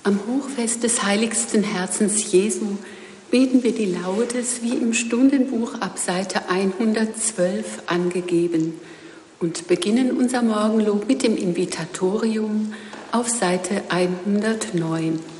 Am Hochfest des heiligsten Herzens Jesu beten wir die Laudes wie im Stundenbuch ab Seite 112 angegeben und beginnen unser Morgenlob mit dem Invitatorium auf Seite 109.